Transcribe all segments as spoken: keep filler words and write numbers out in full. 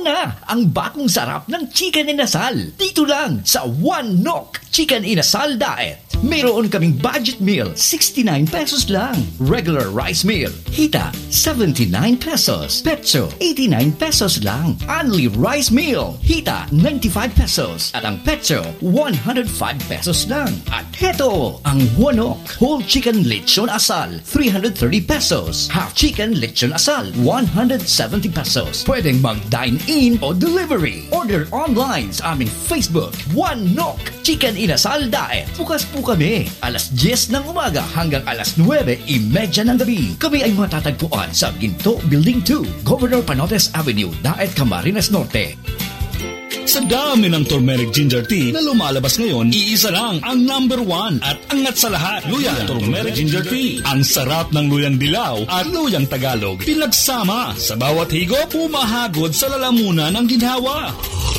na ang bakong sarap ng chicken inasal. Dito lang sa One Nok Chicken Inasal Diet. Mayroon kaming budget meal, sixty-nine pesos lang. Regular rice meal, hita, seventy-nine pesos. Petso, eighty-nine pesos lang. Only rice meal, hita, ninety-five pesos. At ang petso, one hundred five pesos lang. At heto, ang One Nok Whole Chicken Lechon Asal, three hundred thirty pesos. Half Chicken Lechon Asal, one hundred seventy pesos. Pwedeng mag-dine-in o delivery. Order online sa aming Facebook, One Nok Chicken Inasal Diet. Bukas po kami, alas diyes ng umaga hanggang alas nuwebe trenta ng gabi. Kami ay matatagpuan sa Ginto Building two, Governor Panotes Avenue, Daet, Camarines Norte. Sa dami ng turmeric ginger tea na lumalabas ngayon, iisa lang ang number one at angat sa lahat. Luyang turmeric ginger tea. Ang sarap ng luyang dilaw at luyang Tagalog. Pinagsama sa bawat higop, pumahagod sa lalamunan ng ginhawa.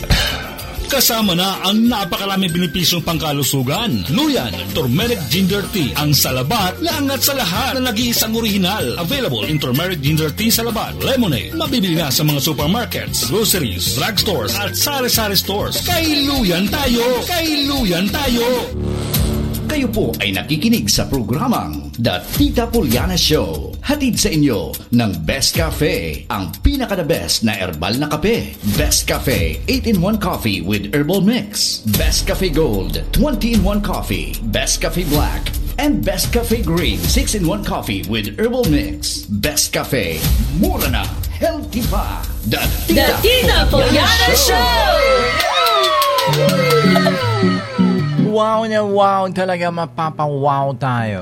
Kasama na ang napakaraming benepisyong pangkalusugan. Luyan, turmeric ginger tea. Ang salabat na angat sa lahat na nag-iisang orihinal. Available in turmeric ginger tea salabat. Lemonade. Mabibili na sa mga supermarkets, groceries, drugstores at sari-sari stores. Kay Luyan tayo! Kay Luyan tayo! Kayo po ay nakikinig sa programang The Tita Poliana Show. Hatid sa inyo ng Best Cafe, ang pinaka-the best na herbal na kape. Best Cafe eight in one Coffee with Herbal Mix. Best Cafe Gold twenty in one Coffee. Best Cafe Black. And Best Cafe Green six in one Coffee with Herbal Mix. Best Cafe, mura na, healthy pa. The Tita, The Tita Poliana Show! Show! Wow na wow, talaga mapapawaw tayo.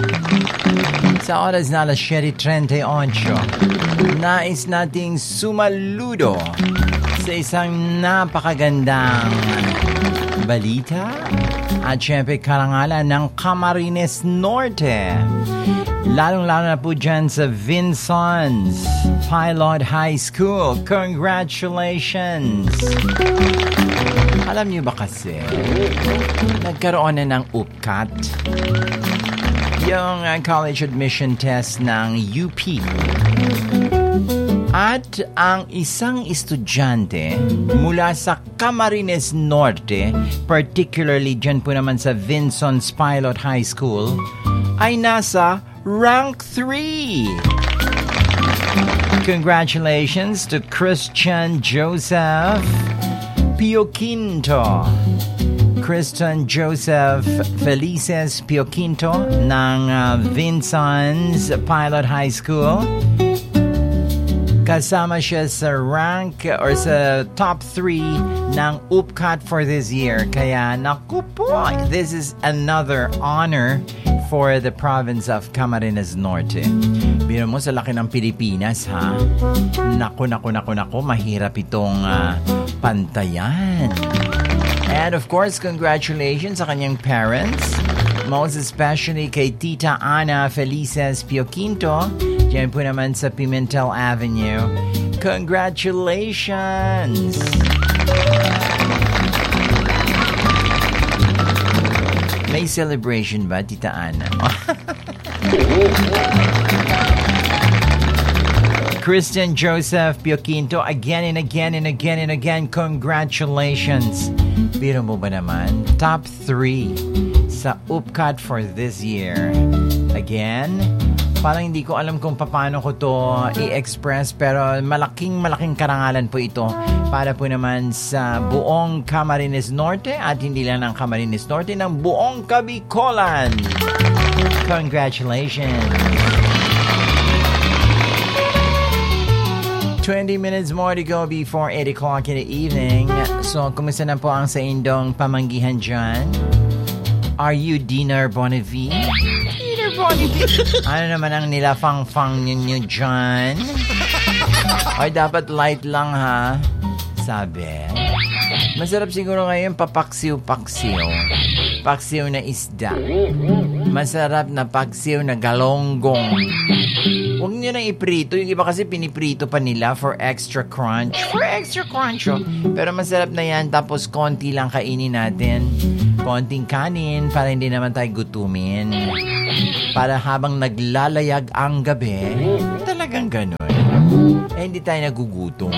Sa oras na alas siyete trenta-ocho, nais nating sumaludo sa isang napakagandang balita at syempre karangalan ng Camarines Norte. Lalong-lalo na po dyan sa Vinson's Pilot High School. Congratulations! Alam niyo ba kasi, nagkaroon na ng U P C A T, yung uh, college admission test ng U P. At ang isang estudyante mula sa Camarines Norte, particularly dyan po naman sa Vinson's Pilot High School, ay nasa rank three. Congratulations to Christian Joseph Pioquinto. Christian Joseph Felices Pioquinto ng uh, Vinson's Pilot High School. Kasama siya sa rank or sa top three ng U P C A T for this year. Kaya naku po, this is another honor for the province of Camarines Norte. Biro mo sa laki ng Pilipinas, ha? Naku, naku, naku, naku, mahirap itong uh, pantayan. And of course, congratulations sa kanyang parents. Most especially kay Tita Ana Felices Pioquinto. Diyan po naman sa Pimentel Avenue. Congratulations! May celebration ba, Tita Ana? Christian Joseph Pioquinto, again and again and again and again, congratulations. Biro mo ba naman? Top three sa U P C A T for this year. Again, parang hindi ko alam kung paano ko to i-express, pero malaking malaking karangalan po ito para po naman sa buong Camarines Norte at hindi lang ng Camarines Norte, ng buong Kabicolan. Congratulations! twenty minutes more to go before eight o'clock in the evening. So, kumusta na po ang sa indong pamanggihan dyan? Are you Dinner Bonnevie? Dinner Bonnevie? Ano naman ang nilafang-fang ninyo dyan? Ay, dapat light lang, ha? Sabi. Masarap siguro ngayon papaksiw-paksiw. Paksiw na isda. Masarap na paksiw na galonggong. Huwag nyo nang iprito. Yung iba kasi piniprito pa nila for extra crunch. For extra crunch, oh. Pero masarap na yan. Tapos konti lang kainin natin. Konting kanin para hindi naman tayo gutumin. Para habang naglalayag ang gabi, talaga Talagang ganun. Eh, hindi tayo nagugutom.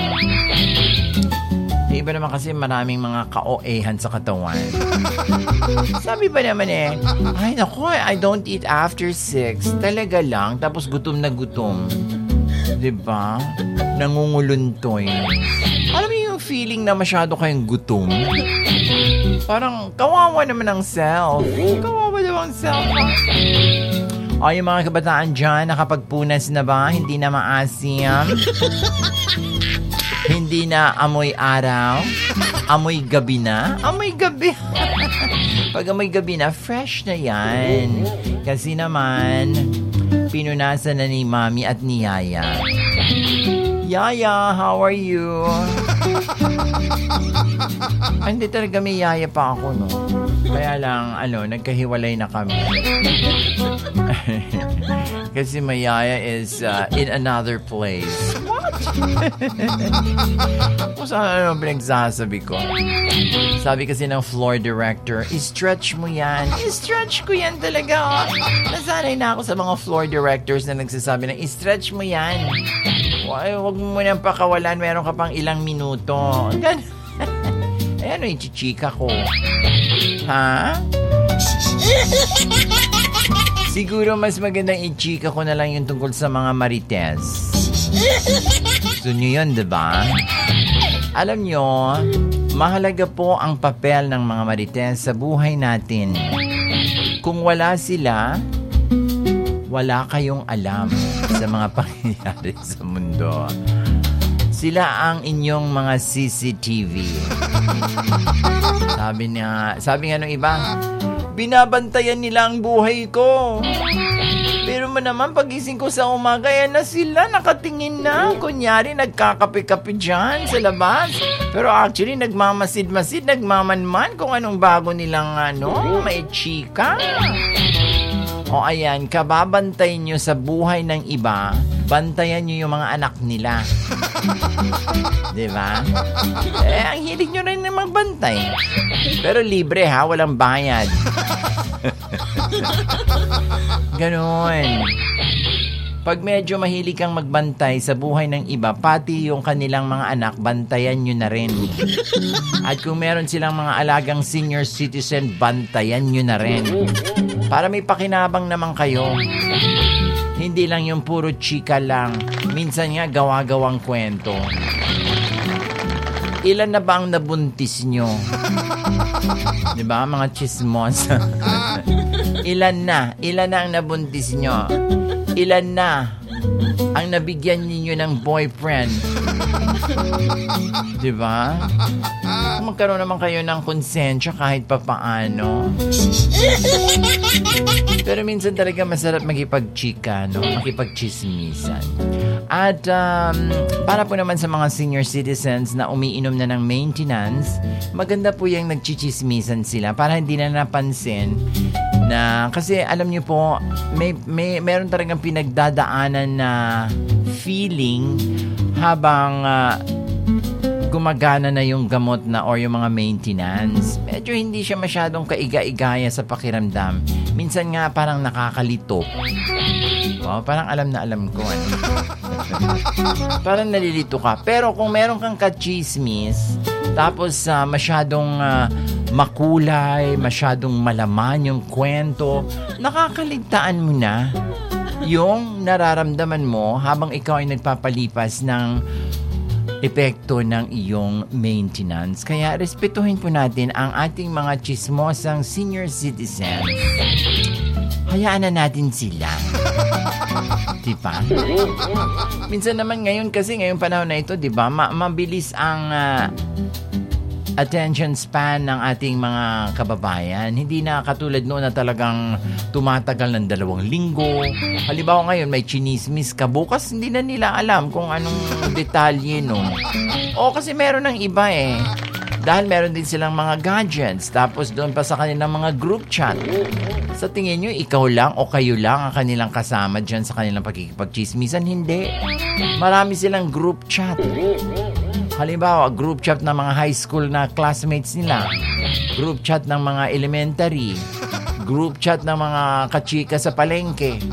Iba naman kasi maraming mga ka-o-ehan sa katawan. Sabi ba naman eh, ay naku, I don't eat after six. Talaga lang, tapos gutom na gutom. Diba? Nangunguluntoy. Alam mo yung feeling na masyado kayong gutom? Parang kawawa naman ang self. Kawawa naman ang self. O, yung mga kabataan dyan, nakapagpunas na ba? Hindi na maasim? Hindi na amoy araw? Amoy gabi na? Amoy gabi. Pag amoy gabi na, fresh na yan. Kasi naman, pinunasan na ni Mami at ni Yaya. Yaya, how are you? Ay, hindi talaga may Yaya pa ako, no? Kaya lang, ano, nagkahiwalay na kami. Kasi my Yaya is uh, in another place. What? Kung saan ano pinagsasabi ko. Sabi kasi ng floor director, i-stretch mo yan. I-stretch ko yan talaga. Nasanay na ako sa mga floor directors na nagsasabi na, i-stretch mo yan. Ay, wag mo munang pakawalan. Meron ka pang ilang minuto. Gan- eh, ano yung chichika ko? Ha? Siguro mas magandang i-chika ko na lang yung tungkol sa mga marites. Gusto nyo yun, diba? Alam nyo, mahalaga po ang papel ng mga marites sa buhay natin. Kung wala sila, wala kayong alam sa mga pangyayari sa mundo. Sila ang inyong mga C C T V. Sabi niya, sabi nga nung iba, binabantayan nila ang buhay ko. Pero mo naman, pagising ko sa umaga, yan na sila, nakatingin na. Kunyari, nagkakape-kape dyan sa labas. Pero actually, nagmamasid-masid, nagmamanman kung anong bago nilang, ano, may chika. O ayan, kababantayin nyo sa buhay ng iba, bantayan nyo yung mga anak nila. Diba? Eh, ang hilig nyo rin na magbantay. Pero libre ha, walang bayad. Ganon. Pag medyo mahilig kang magbantay sa buhay ng iba, pati yung kanilang mga anak, bantayan nyo na rin. At kung meron silang mga alagang senior citizen, bantayan nyo na rin. Para may pakinabang naman kayo. Hindi lang yung puro chika lang. Minsan nga gawa-gawang kwento. Ilan na ba ang nabuntis nyo? Diba, mga chismos? Ilan na? Ilan na ang nabuntis nyo? Ilan na ang nabigyan ninyo ng boyfriend? Diba? Magkaroon naman kayo ng konsensya kahit papaano. Pero minsan talaga masarap makipag-chika, no? Makipag-chismisan. At um, para po naman sa mga senior citizens na umiinom na ng maintenance, maganda po yung nagchichismisan sila para hindi na napansin na, kasi alam niyo po, may, may meron talagang pinagdadaanan na feeling habang uh, gumagana na yung gamot na or yung mga maintenance. Medyo hindi siya masyadong kaiga-igaya sa pakiramdam. Minsan nga parang nakakalito. Oh, parang alam na alam ko. Ano? Parang nalilito ka. Pero kung meron kang kachismis, tapos uh, masyadong uh, makulay, masyadong malaman yung kwento, nakakaligtaan mo na yung nararamdaman mo habang ikaw ay nagpapalipas ng epekto ng iyong maintenance. Kaya respetuhin po natin ang ating mga chismosang senior citizens. Hayaan na natin sila. Diba? Minsan naman ngayon, kasi ngayong panahon na ito, diba, ma- mabilis ang uh, attention span ng ating mga kababayan. Hindi na katulad noon na talagang tumatagal ng dalawang linggo. Halimbawa ngayon may chinismis ka, bukas hindi na nila alam kung anong detalye nun. O kasi meron ng iba eh. Dahil meron din silang mga gadgets, tapos doon pa sa kanilang mga group chat. Sa tingin nyo, ikaw lang o kayo lang ang kanilang kasama dyan sa kanilang pagkikipagchismisan? Hindi. Marami silang group chat. Halimbawa, group chat ng mga high school na classmates nila. Group chat ng mga elementary. Group chat ng mga kachika sa palengke.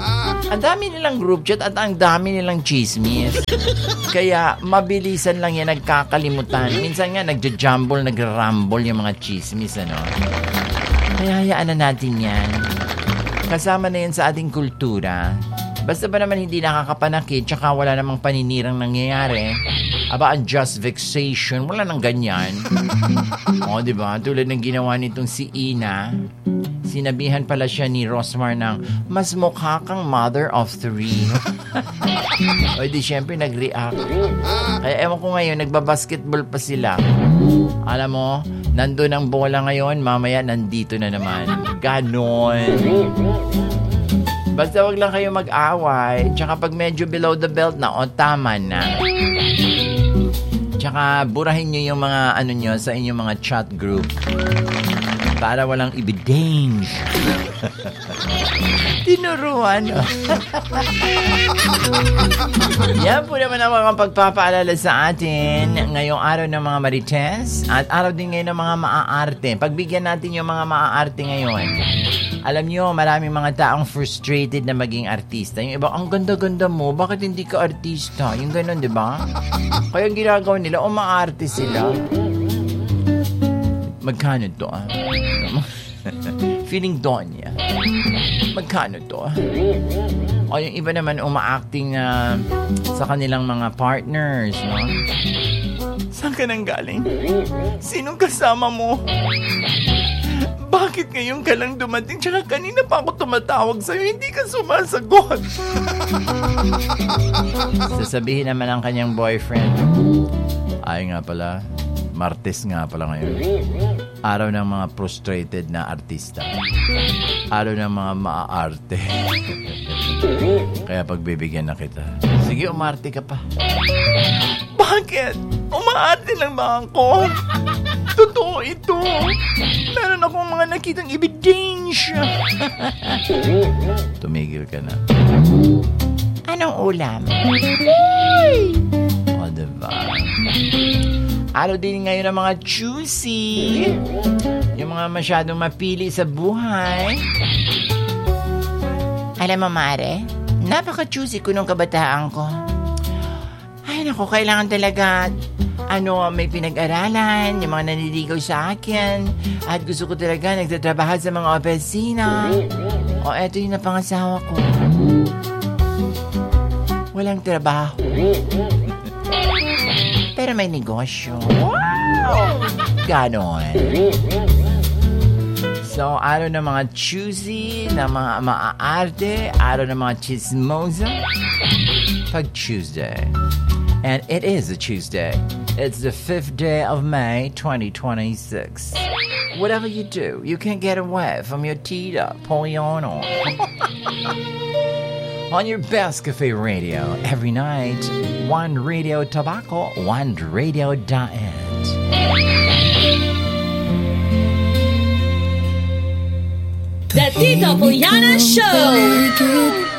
Ang dami nilang group chat at ang dami nilang chismis. Kaya mabilisan lang yan nagkakalimutan. Minsan nga nagja-jumble, nagra-rumble yung mga chismis, ano. Kaya hayaan na natin yan. Kasama na yan sa ating kultura. Basta ba naman hindi nakakapanakit tsaka wala namang paninirang nangyayari. Aba, ang just vexation, wala nang ganyan. O, diba? Tulad ng ginawa nitong si Ina. Sinabihan pala siya ni Rosmar ng, mas mukha kang mother of three. O, di syempre nag-react. Kaya ewan ko ngayon, nagbabasketball pa sila. Alam mo, nandun ang bola ngayon, mamaya nandito na naman. Ganon. Basta wag lang kayo mag-away. Tsaka pag medyo below the belt na, o tama na. Tsaka burahin nyo yung mga ano nyo sa inyong mga chat group. Para walang ebidence. Tinuruan. Yan po naman ang mga pagpapaalala sa atin ngayong araw ng mga Marites at araw din ngayon ng mga maaarte. Pagbigyan natin yung mga maaarte ngayon. Alam nyo, maraming mga taong frustrated na maging artista. Yung iba, ang ganda-ganda mo, bakit hindi ka artista? Yung ganun, di ba? Kaya ginagawa nila, umaarte sila. Magkano to, ah? Feeling Donya. Magkano to, ah? O yung iba naman, uma-acting na sa kanilang mga partners, no? Saan ka nang galing? Sinong kasama mo? Bakit ngayon ka lang dumating? Tsaka kanina pa ako tumatawag sa'yo, hindi ka sumasagot. Sasabihin naman ang kanyang boyfriend, ay nga pala, Martes nga pala ngayon. Araw ng mga frustrated na artista. Araw ng mga maaarte. Kaya pagbibigyan na kita. Sige, umarte ka pa. Bakit? Umaarte lang ba ako? Totoo ito. Meron akong mga nakitang ebidensya. Tumigil ka na. Anong ulam? O, diba? Araw din ngayon ng mga choosy. Yung mga masyadong mapili sa buhay. Alam mo, Mare, napaka-choosy ko nung kabataan ko. Ay, naku, kailangan talaga ano, may pinag-aralan, yung mga naniligaw sa akin, at gusto ko talaga nagtatrabaho sa mga opisina. O, eto yung napangasawa ko. Walang trabaho. Pero may negosyo. Wow! Ganon. So, araw ng mga choosy, ng mga maaarte, araw ng mga chismosa, pag Tuesday. And it is a Tuesday. It's the fifth day of May, twenty twenty-six. Whatever you do, you can't get away from your tita, Poliano. On your best cafe radio, every night, one radio tobacco, one radio diet. The Tito Poliana Show!